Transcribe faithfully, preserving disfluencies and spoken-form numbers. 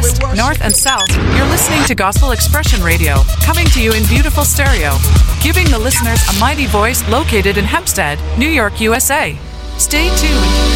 west, north, and south, you're listening to Gospel Expression Radio, coming to you in beautiful stereo, giving the listeners a mighty voice located in Hempstead, New York, U S A. Stay tuned.